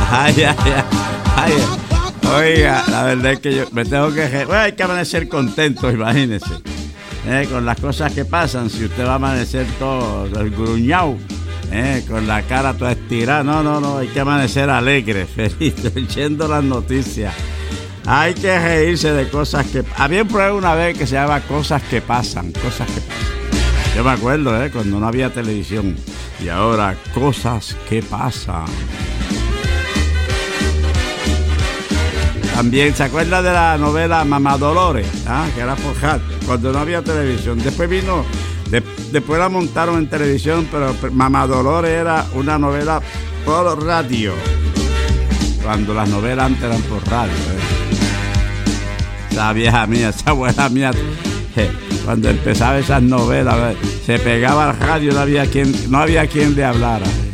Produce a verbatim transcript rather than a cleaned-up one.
Ay, ay, ay, ay. Oiga, la verdad es que yo me tengo que... Bueno, hay que amanecer contento, imagínese. Eh, con las cosas que pasan, si usted va a amanecer todo el gruñao, eh, con la cara toda estirada, no, no, no, hay que amanecer alegre, feliz, oyendo las noticias. Hay que reírse de cosas que... Había un programa una vez que se llama Cosas que Pasan, Cosas que Pasan. Yo me acuerdo, eh, cuando no había televisión. Y ahora, Cosas que Pasan. También, ¿se acuerda de la novela Mamá Dolores? ¿Ah? Que era por Hat, cuando no había televisión. Después vino, de, después la montaron en televisión, pero Mamá Dolores era una novela por radio. Cuando las novelas antes eran por radio. ¿eh? Esa vieja mía, esa abuela mía, eh, cuando empezaba esas novelas, se pegaba al radio, no había quien, no había quien le hablara.